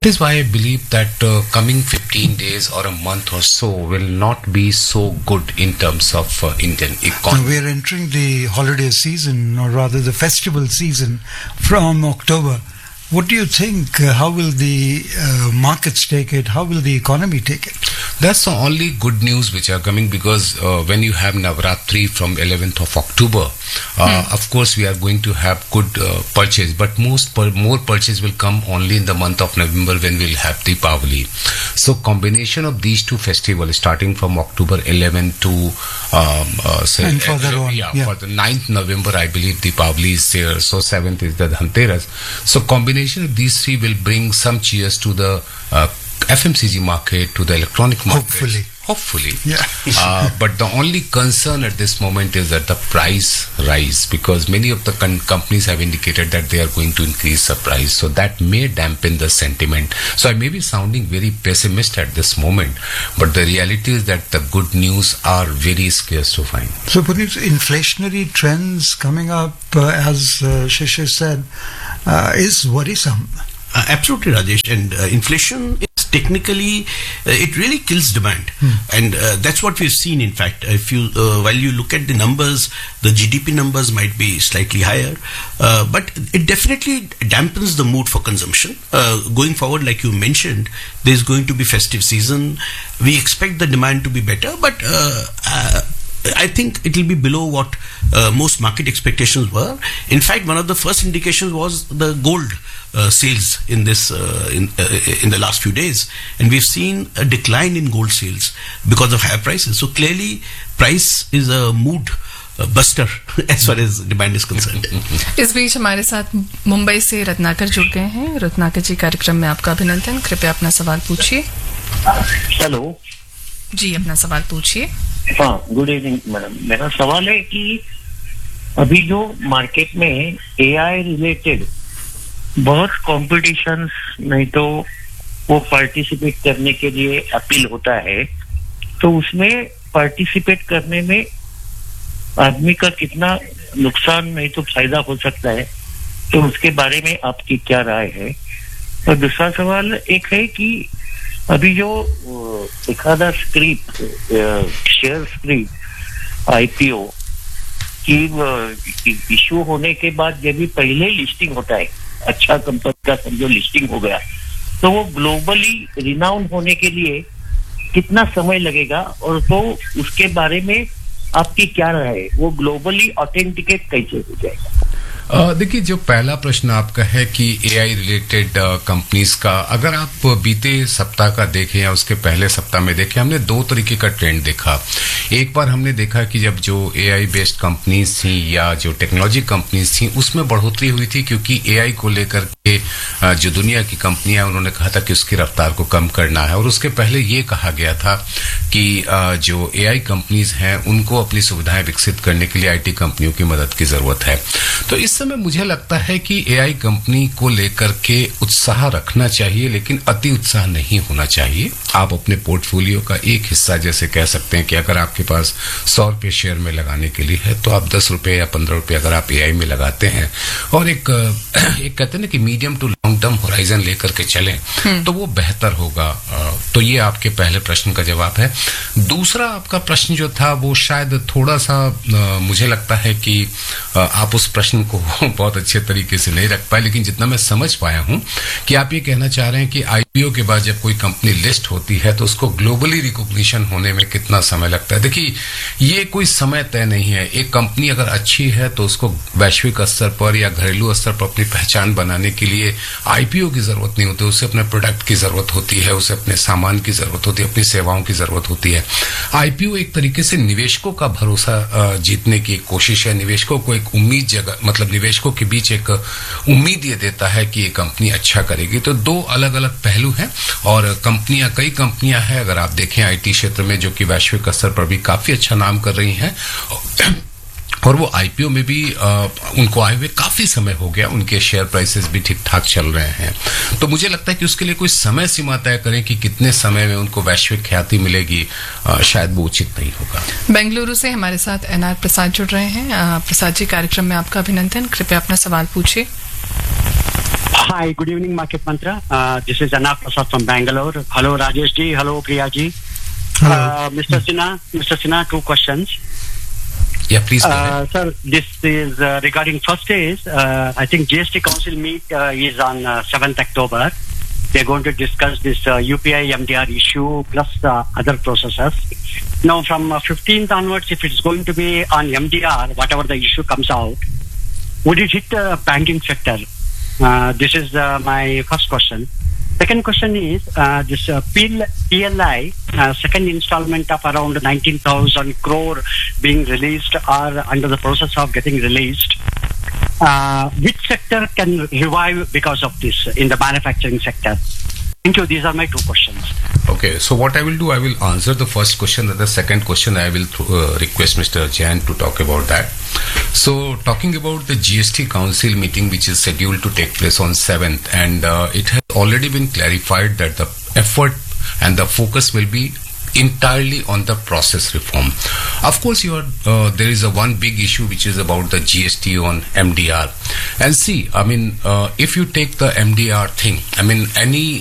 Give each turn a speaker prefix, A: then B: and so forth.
A: This is why I believe that coming 15 days or a month or so will not be so good in terms of Indian economy.
B: Now we are entering the holiday season, or rather the festival season, from October. What do you think? How will the markets take it? How will the economy take it?
A: That's the only good news which are coming, because when you have Navratri from 11th of October, of course we are going to have good purchase, but more purchase will come only in the month of November when we'll have Deepavali. So combination of these two festivals starting from October 11th to say
B: and further on,
A: for the 9th November I believe Deepavali is there, so 7th is the Dhanteras. So combination of these three will bring some cheers to the FMCG market, to the electronic market. Hopefully. Yeah. But the only concern at this moment is that the price rise, because many of the companies have indicated that they are going to increase the price. So that may dampen the sentiment. So I may be sounding very pessimist at this moment, but the reality is that the good news are very scarce to find.
B: So Puneet, inflationary trends coming up, as Shishir said, is worrisome.
C: Absolutely, Rajesh. And inflation is technically, it really kills demand. And that's what we've seen, in fact. If you, while you look at the numbers, the GDP numbers might be slightly higher, but it definitely dampens the mood for consumption. Going forward, like you mentioned, there's going to be festive season. We expect the demand to be better, but I think it will be below what most market expectations were. In fact, one of the first indications was the gold sales in this in the last few days, and we've seen a decline in gold sales because of higher prices. So clearly, price is a mood buster as far as demand is concerned.
D: इस बीच हमारे साथ मुंबई से रत्नाकर जुड़ गए हैं. रत्नाकर जी, कार्यक्रम में आपका अभिनंदन. कृपया अपना सवाल पूछिए.
E: हेलो
D: जी, अपना सवाल पूछिए.
E: हाँ, गुड इवनिंग मैडम. मेरा सवाल है कि अभी जो मार्केट में एआई रिलेटेड बहुत कॉम्पिटिशन्स, नहीं तो वो पार्टिसिपेट करने के लिए अपील होता है, तो उसमें पार्टिसिपेट करने में आदमी का कितना नुकसान नहीं तो फायदा हो सकता है, तो उसके बारे में आपकी क्या राय है? और दूसरा सवाल एक है कि अभी जो एखादा स्क्रिप्ट शेयर स्क्रिप्ट आईपीओ की इशू होने के बाद जब भी पहले लिस्टिंग होता है, अच्छा कंपनी का समझो लिस्टिंग हो गया, तो वो ग्लोबली रिनाउंड होने के लिए कितना समय लगेगा, और तो उसके बारे में आपकी क्या राय है? वो ग्लोबली ऑथेंटिकेट कैसे हो जाएगा?
A: देखिए, जो पहला प्रश्न आपका है कि एआई रिलेटेड कंपनीज का, अगर आप बीते सप्ताह का देखें या उसके पहले सप्ताह में देखें, हमने दो तरीके का ट्रेंड देखा. एक बार हमने देखा कि जब जो एआई बेस्ड कंपनीज थी या जो टेक्नोलॉजी कंपनीज थी उसमें बढ़ोतरी हुई थी, क्योंकि एआई को लेकर के जो दुनिया की कंपनियां, उन्होंने कहा था कि उसकी रफ्तार को कम करना है. और उसके पहले ये कहा गया था कि जो एआई कंपनीज हैं उनको अपनी सुविधाएं विकसित करने के लिए आईटी कंपनियों की मदद की जरूरत है. तो इस समय मुझे लगता है कि एआई कंपनी को लेकर के उत्साह रखना चाहिए, लेकिन अति उत्साह नहीं होना चाहिए. आप अपने पोर्टफोलियो का एक हिस्सा जैसे कह सकते हैं कि अगर आपके पास 100 रुपए शेयर में लगाने के लिए है, तो आप 10 रुपए या 15 रुपए अगर आप एआई में लगाते हैं और एक कहते हैं ना कि medium to long term horizon लेकर के चलें, तो वो बेहतर होगा. तो ये आपके पहले प्रश्न का जवाब है. दूसरा आपका प्रश्न जो था वो शायद थोड़ा सा मुझे लगता है कि आप उस प्रश्न को बहुत अच्छे तरीके से नहीं रख पाए, लेकिन जितना मैं समझ पाया हूं कि आप ये कहना चाह रहे हैं कि आईपीओ के बाद जब कोई कंपनी लिस्ट होती है तो उसको ग्लोबली रिकॉग्निशन होने में कितना समय लगता है. देखिए, ये कोई समय तय नहीं है. एक कंपनी अगर अच्छी है तो उसको वैश्विक स्तर पर या घरेलू स्तर पर अपनी पहचान बनाने के लिए आईपीओ की जरूरत नहीं होती. उसे अपने प्रोडक्ट की जरूरत होती है, उसे अपने सामान की जरूरत होती है, अपनी सेवाओं की जरूरत होती है. आईपीओ एक तरीके से निवेशकों का भरोसा जीतने की कोशिश है. निवेशकों को एक उम्मीद जगह, मतलब निवेशकों के बीच एक उम्मीद ये देता है कि ये कंपनी अच्छा करेगी. तो दो अलग अलग पहलू हैं, और कई कंपनियां हैं अगर आप देखें आईटी क्षेत्र में, जो कि वैश्विक स्तर पर भी काफी अच्छा नाम कर रही हैं, और वो आईपीओ में भी उनको आए हुए काफी समय हो गया, उनके शेयर प्राइसेस भी ठीक ठाक चल रहे हैं. तो मुझे लगता है कि उसके लिए कोई समय सीमा तय करें कि कितने समय में उनको वैश्विक ख्याति मिलेगी, शायद वो उचित नहीं होगा.
D: बेंगलुरु से हमारे साथ एनआर प्रसाद जुड़ रहे हैं. प्रसाद जी, कार्यक्रम में आपका अभिनंदन. कृपया अपना सवाल पूछिए.
F: Hi, good evening, Market Mantra. This is Anak Prasad from Bangalore. Hello, Rajesh ji. Hello, Priya ji.
B: Hello.
F: Mr. Sinha, two questions.
A: Yeah, please go ahead.
F: Sir, this is regarding first is, I think GST Council meet is on 7th October. They're going to discuss this UPI MDR issue plus other processes. Now, from 15th onwards, if it's going to be on MDR, whatever the issue comes out, would it hit the banking sector? This is my first question. Second question is this PLI second installment of around 19,000 crore being released or under the process of getting released. Which sector can revive because of this in the manufacturing sector? Thank you. These are my two questions.
A: Okay, so what I will do, I will answer the first question, and the second question I will request Mr. Jain to talk about that. So, talking about the GST Council meeting, which is scheduled to take place on 7th, and it has already been clarified that the effort and the focus will be entirely on the process reform. Of course, there is a one big issue which is about the GST on MDR. And see, I mean, if you take the MDR thing, I mean, any